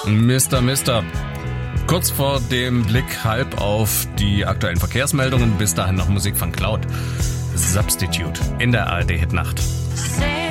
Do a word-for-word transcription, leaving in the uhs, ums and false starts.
Mister Mister. Kurz vor dem Blick halb auf die aktuellen Verkehrsmeldungen. Bis dahin noch Musik von Cloud. Substitute in der A R D-Hitnacht.